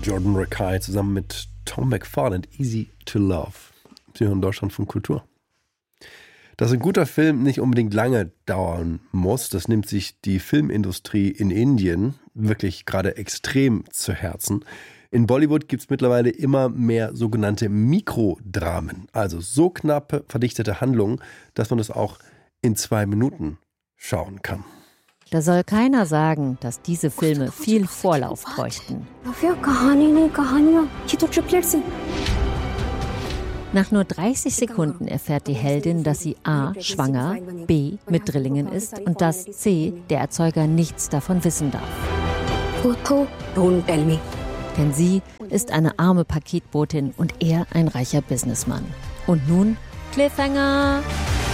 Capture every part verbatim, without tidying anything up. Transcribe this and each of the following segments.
Jordan Rakei zusammen mit Tom McFarland, Easy to Love. Sie hören Deutschland von Kultur. Dass ein guter Film nicht unbedingt lange dauern muss, das nimmt sich die Filmindustrie in Indien wirklich gerade extrem zu Herzen. In Bollywood gibt es mittlerweile immer mehr sogenannte Mikrodramen, also so knappe, verdichtete Handlungen, dass man das auch in zwei Minuten schauen kann. Da soll keiner sagen, dass diese Filme viel Vorlauf bräuchten. Nach nur dreißig Sekunden erfährt die Heldin, dass sie a. schwanger, b. mit Drillingen ist und dass c. der Erzeuger nichts davon wissen darf. Denn sie ist eine arme Paketbotin und er ein reicher Businessmann. Und nun Cliffhanger!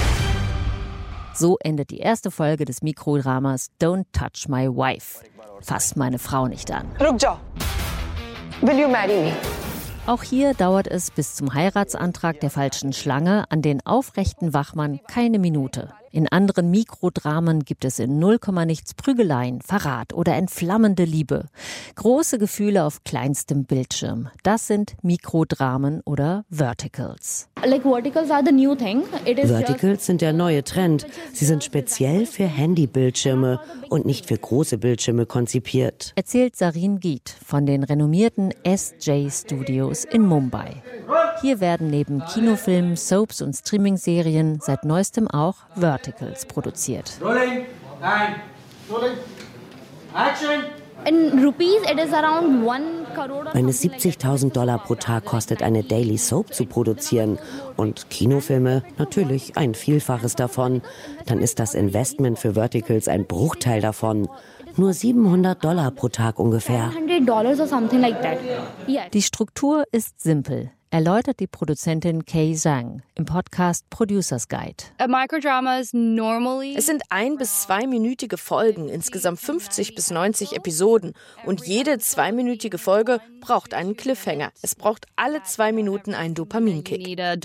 So endet die erste Folge des Mikrodramas Don't Touch My Wife. Fass meine Frau nicht an. Will you marry me? Auch hier dauert es bis zum Heiratsantrag der falschen Schlange an den aufrechten Wachmann keine Minute. In anderen Mikrodramen gibt es in null Komma nichts Prügeleien, Verrat oder entflammende Liebe. Große Gefühle auf kleinstem Bildschirm. Das sind Mikrodramen oder Verticals. Like verticals are the new thing. It is Verticals sind der neue Trend. Sie sind speziell für Handybildschirme und nicht für große Bildschirme konzipiert. Erzählt Sarin Geet von den renommierten S J Studios in Mumbai. Hier werden neben Kinofilmen, Soaps und Streaming-Serien seit neuestem auch Verticals produziert. Rolling and rolling. Action. In rupees it is around one crore. Meine siebzigtausend Dollar pro Tag kostet eine Daily Soap zu produzieren und Kinofilme natürlich ein Vielfaches davon. Dann ist das Investment für Verticals ein Bruchteil davon. Nur siebenhundert Dollar pro Tag ungefähr. Die Struktur ist simpel, erläutert die Produzentin Kay Zhang im Podcast Producers Guide. Es sind ein- bis zweiminütige Folgen, insgesamt fünfzig bis neunzig Episoden. Und jede zweiminütige Folge braucht einen Cliffhanger. Es braucht alle zwei Minuten einen Dopaminkick.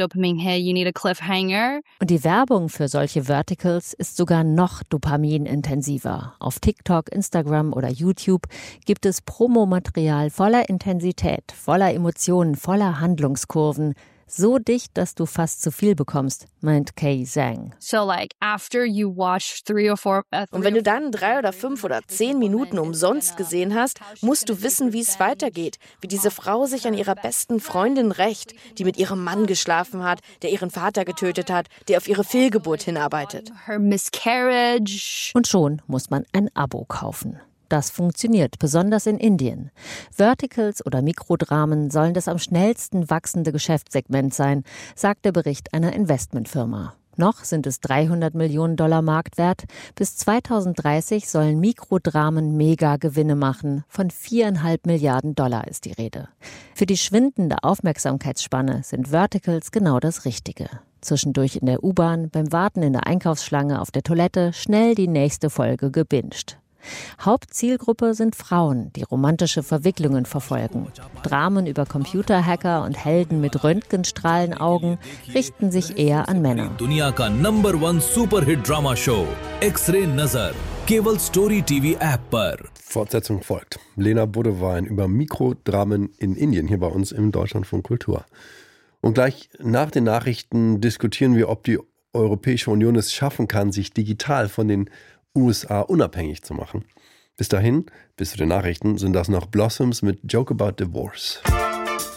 Und die Werbung für solche Verticals ist sogar noch dopaminintensiver. Auf TikTok, Instagram oder YouTube gibt es Promomaterial voller Intensität, voller Emotionen, voller Handlungskurven. So dicht, dass du fast zu viel bekommst, meint Kay Zhang. So like after you watch three or four, uh, Und wenn du dann drei oder fünf oder zehn Minuten umsonst gesehen hast, musst du wissen, wie es weitergeht. Wie diese Frau sich an ihrer besten Freundin rächt, die mit ihrem Mann geschlafen hat, der ihren Vater getötet hat, der auf ihre Fehlgeburt hinarbeitet. Her miscarriage. Und schon muss man ein Abo kaufen. Das funktioniert, besonders in Indien. Verticals oder Mikrodramen sollen das am schnellsten wachsende Geschäftssegment sein, sagt der Bericht einer Investmentfirma. Noch sind es dreihundert Millionen Dollar Marktwert. Bis zweitausenddreißig sollen Mikrodramen Mega-Gewinne machen. Von viereinhalb Milliarden Dollar ist die Rede. Für die schwindende Aufmerksamkeitsspanne sind Verticals genau das Richtige. Zwischendurch in der U-Bahn, beim Warten in der Einkaufsschlange, auf der Toilette, schnell die nächste Folge gebinged. Hauptzielgruppe sind Frauen, die romantische Verwicklungen verfolgen. Dramen über Computerhacker und Helden mit Röntgenstrahlenaugen richten sich eher an Männer. दुनिया का number one superhit drama show x-ray नजर केवल story TV app पर. Fortsetzung folgt. Lena Buddewein über Mikrodramen in Indien, hier bei uns im Deutschland von Kultur. Und gleich nach den Nachrichten diskutieren wir, ob die Europäische Union es schaffen kann, sich digital von den U S A unabhängig zu machen. Bis dahin, bis zu den Nachrichten, sind das noch Blossoms mit Joke About Divorce.